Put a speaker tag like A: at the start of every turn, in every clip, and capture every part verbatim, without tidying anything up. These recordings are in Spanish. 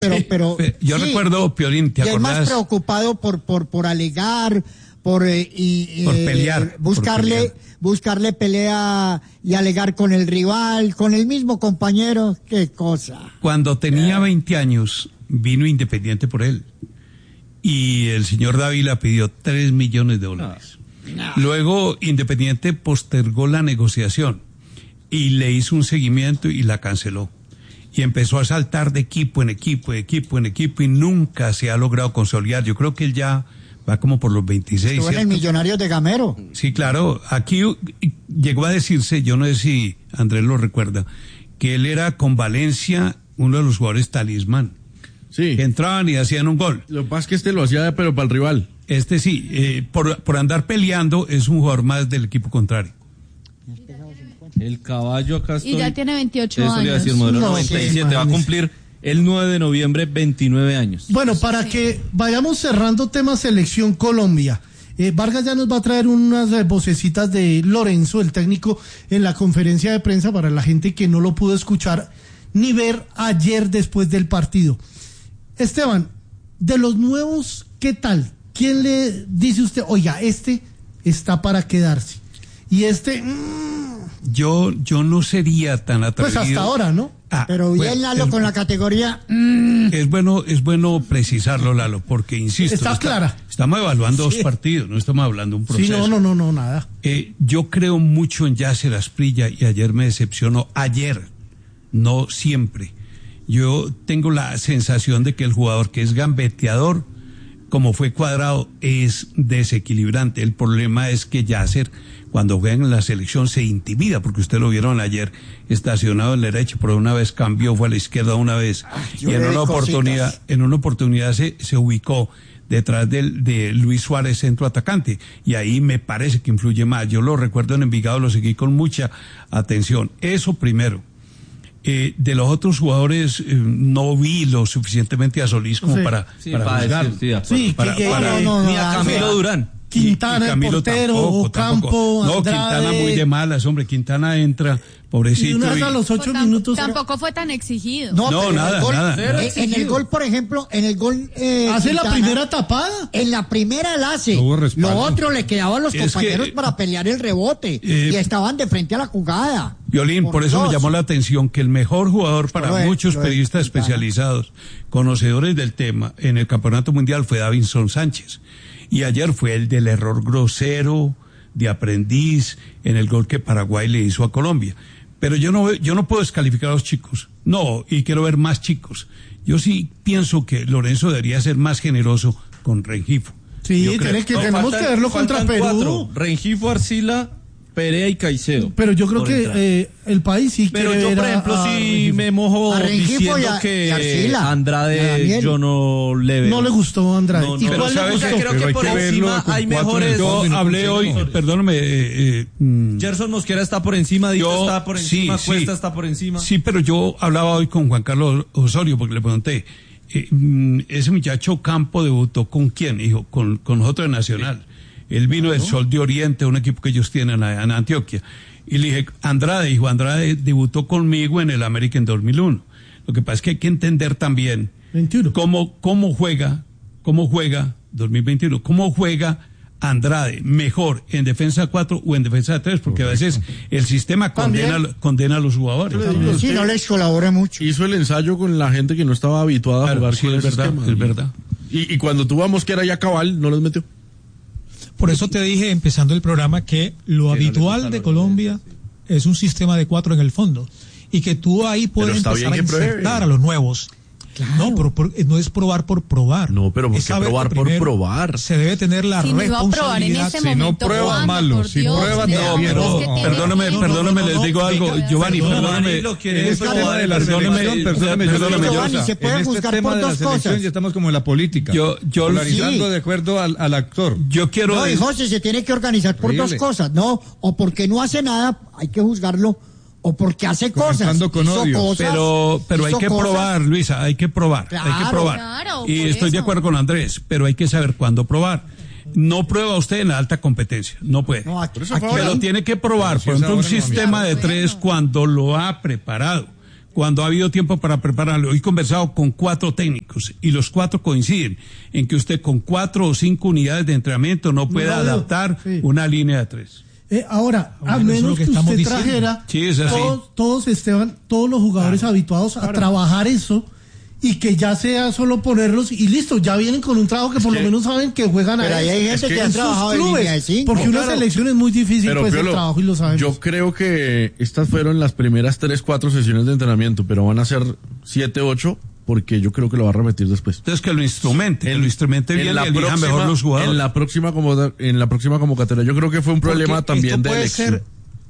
A: Pero, pero,
B: yo sí, recuerdo, Piolín, ¿te
A: y
B: acordás?
A: Es más preocupado por, por, por alegar, por, eh, y,
B: por pelear,
A: eh, buscarle,
B: por pelear.
A: buscarle pelea y alegar con el rival, con el mismo compañero, qué cosa.
B: Cuando tenía veinte años, vino Independiente por él. Y el señor Dávila pidió tres millones de dólares. No. Luego, Independiente postergó la negociación y le hizo un seguimiento y la canceló. Y empezó a saltar de equipo en equipo, equipo en equipo, y nunca se ha logrado consolidar. Yo creo que él ya va como por los veintiséis.
A: Estuvo en el Millonarios de Gamero.
B: Sí, claro. Aquí llegó a decirse, yo no sé si Andrés lo recuerda, que él era con Valencia uno de los jugadores talismán.
C: Sí.
B: Que entraban y hacían un gol.
C: Lo que pasa es que este lo hacía, pero para el rival.
B: Este sí, eh, por, por andar peleando, es un jugador más del equipo contrario.
D: El caballo acá estoy.
E: Y ya tiene veintiocho
D: Eso
E: años.
D: Le iba a decir, modelo
A: no,
D: noventa y siete, va a cumplir el nueve de noviembre veintinueve años.
F: Bueno, para sí. que vayamos cerrando tema Selección Colombia. Eh, Vargas ya nos va a traer unas eh, vocecitas de Lorenzo, el técnico, en la conferencia de prensa para la gente que no lo pudo escuchar ni ver ayer después del partido. Esteban, de los nuevos, ¿qué tal? ¿Quién le dice usted, oiga, este está para quedarse? Y este... Mmm,
B: yo yo no sería tan atrevido.
F: Pues hasta ahora, ¿no?
A: Ah, pero bien,
B: bueno,
A: Lalo,
B: es,
A: con la categoría... Mm.
B: Es bueno es bueno precisarlo, Lalo, porque, insisto...
F: Está, está clara.
B: Estamos evaluando sí. dos partidos, no estamos hablando de un proceso.
F: Sí, no, no, no, no, nada.
B: Eh, yo creo mucho en Yasser Asprilla y ayer me decepcionó. Ayer, no siempre. Yo tengo la sensación de que el jugador que es gambeteador, como fue Cuadrado, es desequilibrante. El problema es que Yasser, cuando juega en la selección, se intimida, porque usted lo vieron ayer estacionado en la derecha, pero una vez cambió, fue a la izquierda una vez, Ay, y en una oportunidad, cositas. en una oportunidad se, se ubicó detrás del, de Luis Suárez, centro atacante, y ahí me parece que influye más. Yo lo recuerdo en Envigado, lo seguí con mucha atención. Eso primero. Eh, de los otros jugadores eh, no vi lo suficientemente a Solís como sí, para,
D: sí,
B: para,
D: para
B: juzgar.
D: Decir, sí,
F: sí,
B: para,
F: que,
B: para,
F: no, no,
D: ni a Camilo
F: no,
D: Durán.
F: Quintana,
B: y, y Camilo
F: el portero,
B: tampoco,
F: Ocampo,
B: tampoco. No,
F: Andrade.
B: Quintana muy de malas, hombre. Quintana entra, pobrecito.
F: Y una vez a los ocho pues minutos.
E: Tampoco fue tan exigido.
B: No, no nada,
A: gol,
B: nada.
A: En, en el gol, por ejemplo, en el gol... Eh,
F: ¿Hace
A: Quintana,
F: la primera tapada?
A: En la primera la hace. Lo otro le quedaba a los es compañeros que, para pelear el rebote. Eh, y estaban de frente a la jugada.
B: Violín, por, por eso me llamó la atención que el mejor jugador para lo muchos es, periodistas especializados, conocedores del tema, en el Campeonato Mundial fue Davinson Sánchez. Y ayer fue el del error grosero de aprendiz en el gol que Paraguay le hizo a Colombia. Pero yo no yo no puedo descalificar a los chicos. No, y quiero ver más chicos. Yo sí pienso que Lorenzo debería ser más generoso con Rengifo.
F: Sí, tiene que, no, tenemos faltan, que verlo contra Perú.
D: Cuatro. Rengifo, Arcila, Perea y Caicedo.
F: Pero yo creo que eh, el país sí
D: Pero
F: quiere
D: yo,
F: ver
D: por ejemplo,
F: a, a
D: sí
F: Rengifo.
D: me mojo diciendo
A: y a,
D: que
A: y Arcila,
D: Andrade yo no le veo.
F: No le gustó a Andrade.
D: No, no,
F: ¿Y
D: pero
F: cuál le gustó?
D: Creo que por encima hay mejores.
B: Yo hablé hoy, perdóname. Eh, eh,
D: Gerson Mosquera está por encima, Dito yo, está por encima, sí, Cuesta sí, está por encima.
B: Sí, pero yo hablaba hoy con Juan Carlos Osorio porque le pregunté, eh, ese muchacho Campo debutó con quién, dijo, con, con nosotros de Nacional. Sí. Él vino ¿no? del Sol de Oriente, un equipo que ellos tienen en Antioquia. Y le dije, Andrade, dijo, Andrade debutó conmigo en el América en dos mil uno. Lo que pasa es que hay que entender también
F: veintiuno
B: cómo, cómo juega, cómo juega, dos mil veintiuno, cómo juega Andrade mejor en defensa cuatro o en defensa tres, porque Correcto. a veces el sistema condena, condena a los jugadores.
A: Sí, no les colabora mucho.
C: Hizo el ensayo con la gente que no estaba habituada claro, a jugar
B: sí,
C: con
B: es verdad,
C: sistema.
B: es verdad.
C: Y, y cuando tuvo a Mosquera ya cabal, no los metió.
G: Por eso te dije, empezando el programa, que lo habitual de Colombia es un sistema de cuatro en el fondo. Y que tú ahí puedes empezar a insertar a los nuevos. Claro. No, pero por, no es probar por probar.
C: No, pero ¿por qué probar por probar?
G: Se debe tener la
E: si
G: responsabilidad.
E: No
G: si
E: no pruebas
G: malo, si pruebas
B: no, pero perdóname, perdóname, les digo algo, Giovanni, perdóname.
G: En este tema de la selección, perdóname,
A: Giovanni, se puede juzgar por dos cosas.
G: Ya estamos como en la política.
B: Yo, yo
G: polarizando de acuerdo al, al actor.
B: Yo quiero.
A: No, y José se tiene que organizar por dos cosas, no, o porque no hace nada, hay que juzgarlo. O porque hace cosas,
G: con odio.
A: cosas,
B: pero pero hay que cosas. probar, Luisa, hay que probar,
A: claro,
B: hay que probar.
E: Claro,
B: y estoy
E: eso.
B: de acuerdo con Andrés, pero hay que saber cuándo probar. No prueba usted en la alta competencia, no puede.
A: No, aquí,
B: aquí, pero tiene que probar, por ejemplo, un sistema de tres cuando lo ha preparado, cuando ha habido tiempo para prepararlo. He conversado con cuatro técnicos y los cuatro coinciden en que usted con cuatro o cinco unidades de entrenamiento no puede no, adaptar sí. una línea de tres.
F: Eh, ahora, a bueno, menos que, que usted diciendo. trajera
B: sí, es así.
F: Todos, todos, Esteban, todos los jugadores claro. habituados a claro. trabajar eso y que ya sea solo ponerlos y listo, ya vienen con un trabajo que es por que, lo menos saben que juegan
A: pero ahí. Pero hay gente que, que ha trabajado en línea de cinco.
F: Porque no, una claro. selección es muy difícil, pero, pues Piolo, el trabajo y lo saben.
C: Yo creo que estas fueron las primeras tres, cuatro sesiones de entrenamiento, pero van a ser siete, ocho, porque yo creo que lo va a repetir después.
B: Entonces que lo instrumente, lo instrumente bien y elija mejor los jugadores.
C: En la próxima como, en la próxima convocatoria, yo creo que fue un problema porque también de elección. Ser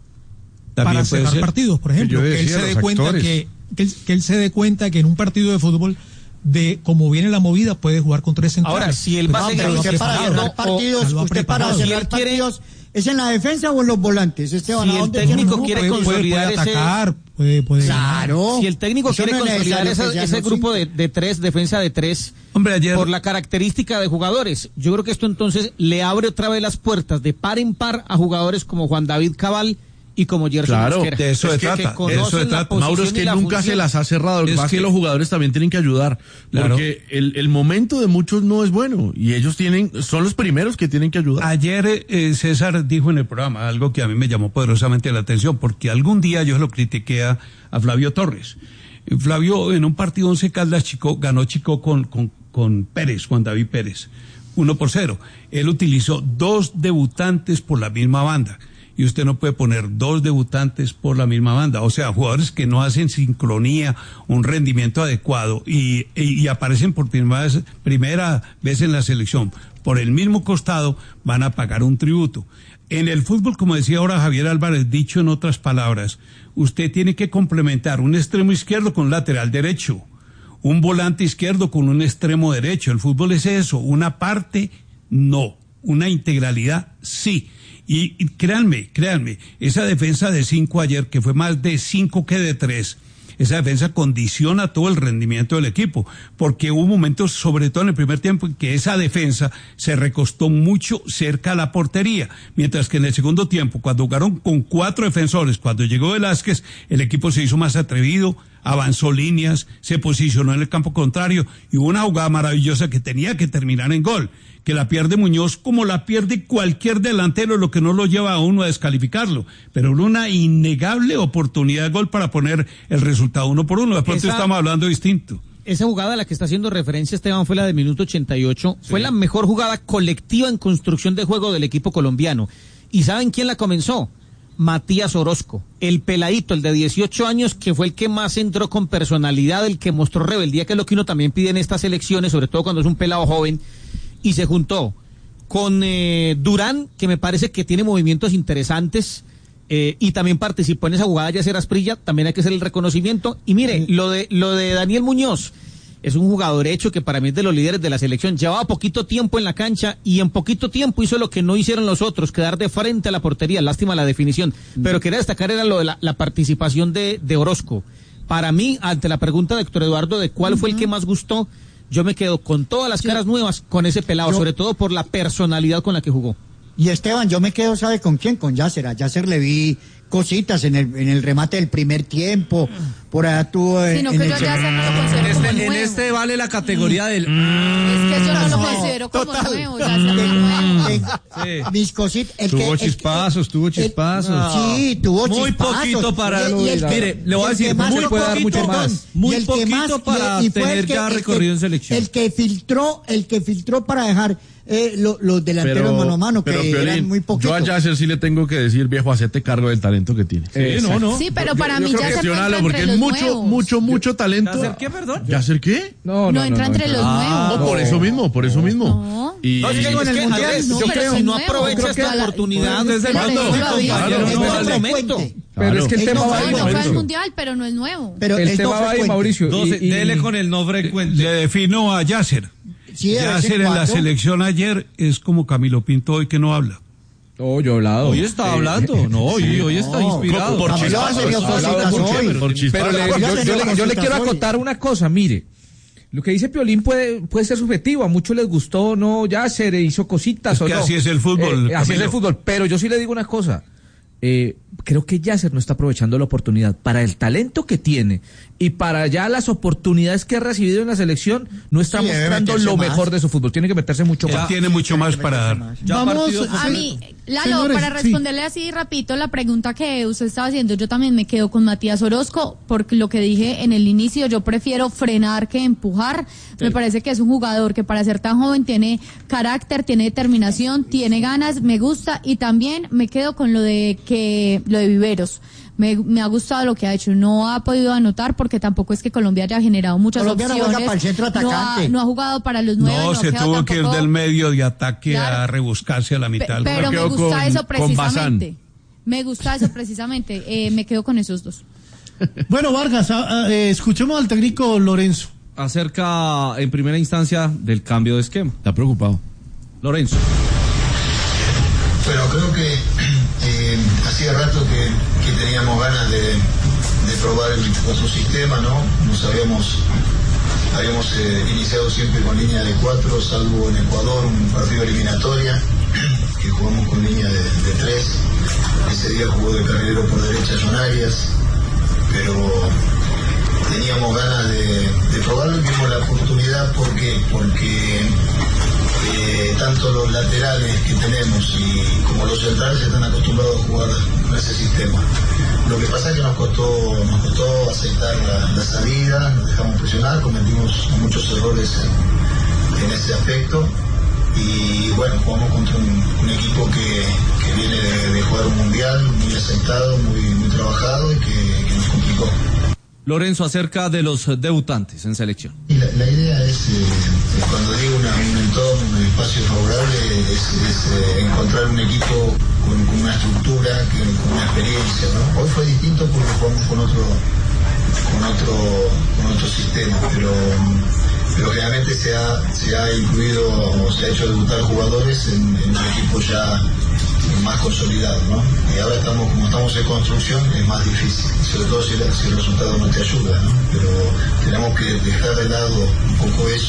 G: para cerrar partidos, por ejemplo, que, que él se dé cuenta que, que, él, que él se dé cuenta que en un partido de fútbol de cómo viene la movida puede jugar con tres centrales.
A: Ahora, si él va a seguir usted para cerrar partidos, usted para cerrar partidos ¿es en la defensa o en los volantes? Esteban,
H: si el técnico no, quiere
G: puede,
H: consolidar
G: puede, puede atacar, puede, puede
A: claro.
H: Si el técnico quiere no consolidar esa, ese grupo de, de tres, defensa de tres,
B: Hombre, ayer...
H: por la característica de jugadores, yo creo que esto entonces le abre otra vez las puertas de par en par a jugadores como Juan David Cabal y como Gerson
C: claro,
H: Mosquera.
B: De eso se trata.
H: Que
B: eso se trata.
C: Mauro, es que nunca función. se las ha cerrado. Lo que pasa es que los jugadores también tienen que ayudar. Claro. Porque el, el momento de muchos no es bueno. Y ellos tienen, son los primeros que tienen que ayudar.
B: Ayer eh, César dijo en el programa algo que a mí me llamó poderosamente la atención, porque algún día yo lo critiqué a, a Flavio Torres. Flavio, en un partido Once Caldas Chico, ganó Chico con, con, con Pérez, Juan David Pérez. Uno por cero. Él utilizó dos debutantes por la misma banda. Y usted no puede poner dos debutantes por la misma banda, o sea, jugadores que no hacen sincronía, un rendimiento adecuado y, y, y aparecen por primera vez, primera vez en la selección por el mismo costado, van a pagar un tributo. En el fútbol, como decía ahora Javier Álvarez, dicho en otras palabras, usted tiene que complementar un extremo izquierdo con un lateral derecho, un volante izquierdo con un extremo derecho. El fútbol es eso, una parte no, una integralidad sí. Y, y créanme, créanme, esa defensa de cinco ayer, que fue más de cinco que de tres, esa defensa condiciona todo el rendimiento del equipo, porque hubo momentos, sobre todo en el primer tiempo, en que esa defensa se recostó mucho cerca a la portería, mientras que en el segundo tiempo, cuando jugaron con cuatro defensores, cuando llegó Velázquez, el equipo se hizo más atrevido, avanzó líneas, se posicionó en el campo contrario, y hubo una jugada maravillosa que tenía que terminar en gol, que la pierde Muñoz como la pierde cualquier delantero, lo que no lo lleva a uno a descalificarlo, pero una innegable oportunidad de gol para poner el resultado uno por uno. De pronto esa, estamos hablando distinto.
H: Esa jugada a la que está haciendo referencia Esteban fue la del minuto ochenta y ocho, sí. Fue la mejor jugada colectiva en construcción de juego del equipo colombiano. ¿Y saben quién la comenzó? Matías Orozco, el peladito, el de dieciocho años, que fue el que más entró con personalidad, el que mostró rebeldía, que es lo que uno también pide en estas elecciones, sobre todo cuando es un pelado joven, y se juntó con eh, Durán, que me parece que tiene movimientos interesantes, eh, y también participó en esa jugada Yacer Asprilla, también hay que hacer el reconocimiento, y mire, lo de, lo de Daniel Muñoz, es un jugador hecho que para mí es de los líderes de la selección, llevaba poquito tiempo en la cancha y en poquito tiempo hizo lo que no hicieron los otros, quedar de frente a la portería, lástima la definición, pero quería destacar era lo de la, la participación de, de Orozco. Para mí, ante la pregunta de Héctor Eduardo de cuál uh-huh. fue el que más gustó, yo me quedo con todas las caras nuevas con ese pelado, yo, sobre todo por la personalidad con la que jugó.
A: Y Esteban, yo me quedo, ¿sabe con quién? Con Yacer. A Yacer le vi cositas en el en el remate del primer tiempo, por allá tuvo en,
E: Sino
A: en
E: que
A: el
E: yo ya no lo considero
D: en,
E: como
D: este,
E: nuevo.
D: en este vale la categoría del
E: es que yo no lo considero como
A: Total.
E: nuevo, ya nuevo.
A: Sí. Mis cositas, el
D: tuvo
A: que,
D: chispazos,
A: el,
D: tuvo chispazos.
A: El, no. Sí, tuvo
D: muy
A: chispazos.
D: Muy poquito para
A: y, y el que,
D: mire, le voy a decir, muy puede dar mucho más. Muy poquito más, para y, y tener que, ya recorrido en selección.
A: El que filtró, el que filtró para dejar Eh, lo, los delanteros pero, mano a mano, que Piolín, eran muy poquitos.
C: Yo a Yacer sí le tengo que decir, viejo, hacete cargo del talento que tiene.
E: Sí, no, no. Sí, pero para
C: yo,
E: mí
C: yo
E: Yacer no entra
C: porque
E: entre
C: es
E: los
C: mucho,
E: nuevos.
C: mucho, mucho talento.
D: ¿Yacer qué, perdón?
C: ¿Yacer qué?
E: No, no, no entra no, entre no, los
C: ah,
E: nuevos.
C: No, por eso mismo, por eso mismo.
E: No.
C: Y,
H: no,
C: y,
H: es que,
C: y
H: en el mundial, no, yo creo que no aprovecha esta la, oportunidad.
E: Desde el
H: momento.
I: Pero es que el tema va
E: ahí,
I: Mauricio.
E: No fue al mundial, pero no es nuevo.
I: Pero el tema va ahí, Mauricio.
D: Dele con el no frecuente.
B: Le defino a Yacer.
A: Sí,
B: Yacer en la selección ayer es como Camilo Pinto hoy que no habla.
I: No, yo he hablado.
D: Hoy está hablando, no, hoy, hoy está inspirado.
C: Por chispazos.
I: Pero le, yo, yo, le, yo le quiero acotar una cosa, mire. Lo que dice Piolín puede, puede ser subjetivo, a muchos les gustó, no, Yacer hizo cositas
B: es
I: o
B: que
I: no.
B: así es el fútbol.
I: Eh, así es el fútbol, pero yo sí le digo una cosa. eh, creo que Yasser no está aprovechando la oportunidad. Para el talento que tiene y para ya las oportunidades que ha recibido en la selección, no está sí, mostrando lo más. mejor de su fútbol. Tiene que meterse mucho
B: ya
I: más.
B: Tiene sí, mucho más para dar.
E: Ya Vamos a mí, Lalo, señores, para responderle sí. así rapidito la pregunta que usted estaba haciendo, yo también me quedo con Matías Orozco, porque lo que dije en el inicio, yo prefiero frenar que empujar. Sí. Me parece que es un jugador que para ser tan joven tiene carácter, tiene determinación, tiene ganas, me gusta, y también me quedo con lo de que lo de Viveros. Me, me ha gustado lo que ha hecho. No ha podido anotar porque tampoco es que Colombia haya generado muchas Colombia opciones. No juega para el centro atacante. No ha, no ha jugado para los nueve.
B: No, no se tuvo que ir del medio de ataque claro. a rebuscarse a la mitad.
E: Pe pero me, me gusta con, eso precisamente. Me gusta eso precisamente. Eh, me quedo con esos dos.
F: Bueno, Vargas, a, a, eh, escuchemos al técnico Lorenzo.
D: Acerca en primera instancia del cambio de esquema.
C: Está preocupado.
D: Lorenzo.
J: Pero creo que eh, hacía rato que, que teníamos ganas de, de probar el, otro sistema, ¿no? Nos habíamos, habíamos eh, iniciado siempre con línea de cuatro, salvo en Ecuador, un partido eliminatoria, que jugamos con línea de, de tres. Ese día jugó de carrilero por derecha John Arias, pero teníamos ganas de, de probarlo y vimos la oportunidad. ¿Por qué? Porque Eh, tanto los laterales que tenemos y como los centrales están acostumbrados a jugar con ese sistema. Lo que pasa es que nos costó, nos costó aceptar la, la salida, nos dejamos presionar, cometimos muchos errores en, en ese aspecto y bueno, jugamos contra un, un equipo que, que viene de, de jugar un mundial, muy aceptado, muy, muy trabajado y que, que nos complicó.
D: Lorenzo, acerca de los debutantes en selección.
J: Y la, la idea es, eh, cuando digo una, un entorno, un espacio favorable, es, es eh, encontrar un equipo con, con una estructura, que, con una experiencia, ¿no? Hoy fue distinto porque jugamos con otro, con otro, con otro sistema, pero, pero realmente se ha, se ha incluido o se ha hecho debutar jugadores en, en un equipo ya más consolidado, ¿no? Y ahora estamos, como estamos en construcción, es más difícil, sobre todo si, si el resultado no te ayuda, ¿no? Pero tenemos que dejar de lado un poco eso